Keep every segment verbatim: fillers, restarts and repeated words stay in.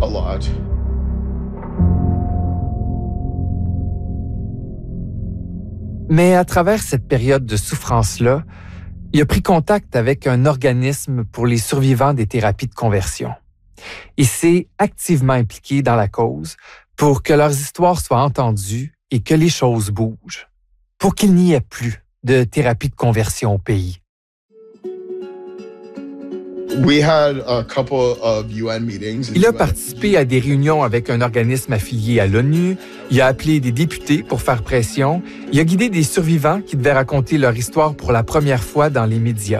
a lot. Mais à travers cette période de souffrance-là, il a pris contact avec un organisme pour les survivants des thérapies de conversion. Il s'est activement impliqué dans la cause pour que leurs histoires soient entendues et que les choses bougent, pour qu'il n'y ait plus de thérapie de conversion au pays. We had a couple of U N meetings. Il a participé à des réunions avec un organisme affilié à l'ONU, il a appelé des députés pour faire pression, il a guidé des survivants qui devaient raconter leur histoire pour la première fois dans les médias.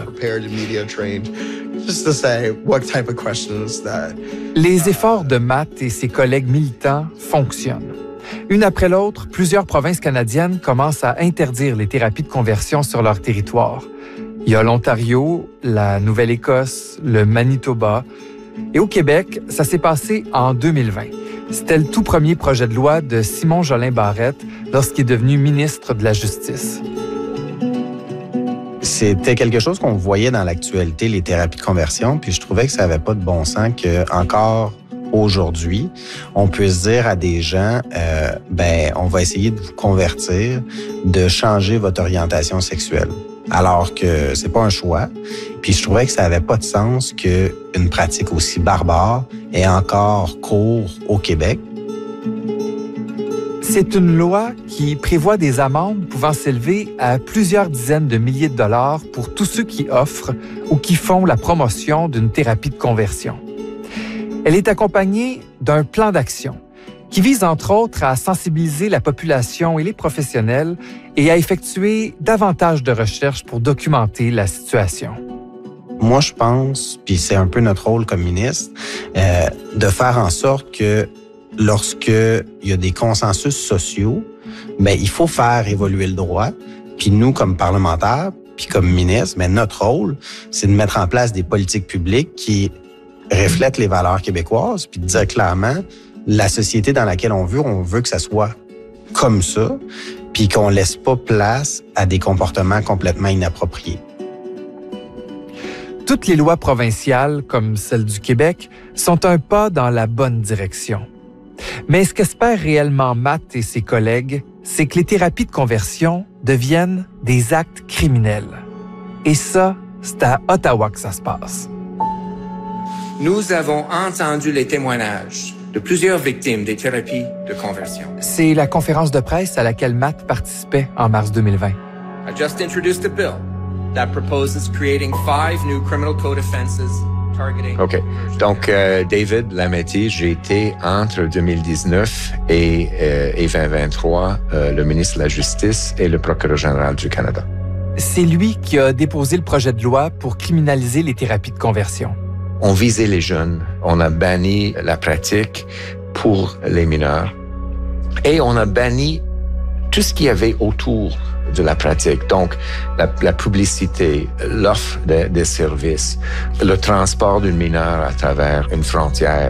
Les efforts de Matt et ses collègues militants fonctionnent. Une après l'autre, plusieurs provinces canadiennes commencent à interdire les thérapies de conversion sur leur territoire. Il y a l'Ontario, la Nouvelle-Écosse, le Manitoba. Et au Québec, ça s'est passé en deux mille vingt. C'était le tout premier projet de loi de Simon Jolin Barrette lorsqu'il est devenu ministre de la Justice. C'était quelque chose qu'on voyait dans l'actualité, les thérapies de conversion, puis je trouvais que ça n'avait pas de bon sens que encore aujourd'hui, on puisse dire à des gens, euh, ben, on va essayer de vous convertir, de changer votre orientation sexuelle. Alors que c'est pas un choix. Puis je trouvais que ça avait pas de sens qu'une pratique aussi barbare ait encore cours au Québec. C'est une loi qui prévoit des amendes pouvant s'élever à plusieurs dizaines de milliers de dollars pour tous ceux qui offrent ou qui font la promotion d'une thérapie de conversion. Elle est accompagnée d'un plan d'action qui vise entre autres à sensibiliser la population et les professionnels et à effectuer davantage de recherches pour documenter la situation. Moi, je pense, puis c'est un peu notre rôle comme ministre, euh, de faire en sorte que lorsque il y a des consensus sociaux, bien, il faut faire évoluer le droit. Puis nous, comme parlementaires, puis comme ministre, bien, notre rôle, c'est de mettre en place des politiques publiques qui reflètent les valeurs québécoises, puis de dire clairement la société dans laquelle on veut, on veut que ça soit comme ça, puis qu'on laisse pas place à des comportements complètement inappropriés. Toutes les lois provinciales, comme celle du Québec, sont un pas dans la bonne direction. Mais ce qu'espèrent réellement Matt et ses collègues, c'est que les thérapies de conversion deviennent des actes criminels. Et ça, c'est à Ottawa que ça se passe. Nous avons entendu les témoignages de plusieurs victimes des thérapies de conversion. C'est la conférence de presse à laquelle Matt participait en mars deux mille vingt. I just introduced a bill that proposes creating five new criminal code offenses targeting... OK. Donc, euh, David Lametti, j'ai été entre deux mille dix-neuf et, euh, et vingt vingt-trois euh, le ministre de la Justice et le procureur général du Canada. C'est lui qui a déposé le projet de loi pour criminaliser les thérapies de conversion. On visait les jeunes, on a banni la pratique pour les mineurs et on a banni tout ce qu'il y avait autour de la pratique. Donc, la, la publicité, l'offre de, de services, le transport d'une mineure à travers une frontière.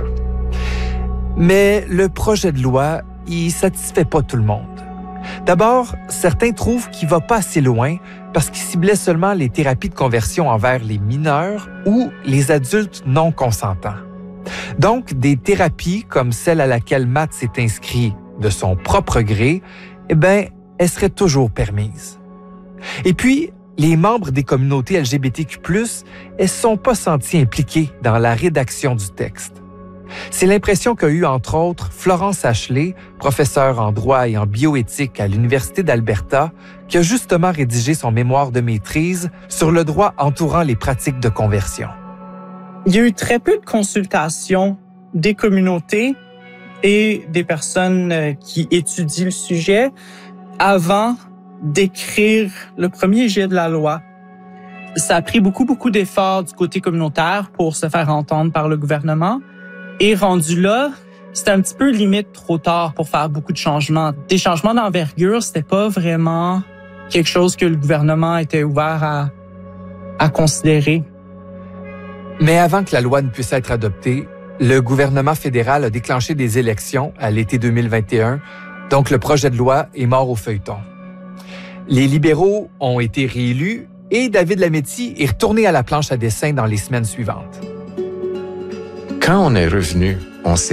Mais le projet de loi, il satisfait pas tout le monde. D'abord, certains trouvent qu'il va pas assez loin parce qu'il ciblait seulement les thérapies de conversion envers les mineurs ou les adultes non consentants. Donc, des thérapies comme celle à laquelle Matt s'est inscrit de son propre gré, eh bien, elles seraient toujours permises. Et puis, les membres des communautés L G B T Q plus, elles ne sont pas sentis impliqués dans la rédaction du texte. C'est l'impression qu'a eue, entre autres, Florence Ashley, professeure en droit et en bioéthique à l'Université d'Alberta, qui a justement rédigé son mémoire de maîtrise sur le droit entourant les pratiques de conversion. Il y a eu très peu de consultations des communautés et des personnes qui étudient le sujet avant d'écrire le premier jet de la loi. Ça a pris beaucoup, beaucoup d'efforts du côté communautaire pour se faire entendre par le gouvernement. Et rendu là, c'était un petit peu limite trop tard pour faire beaucoup de changements. Des changements d'envergure, c'était pas vraiment quelque chose que le gouvernement était ouvert à, à considérer. Mais avant que la loi ne puisse être adoptée, le gouvernement fédéral a déclenché des élections à l'été deux mille vingt et un, donc le projet de loi est mort au feuilleton. Les libéraux ont été réélus et David Lametti est retourné à la planche à dessin dans les semaines suivantes. Quand on est revenu, on s'est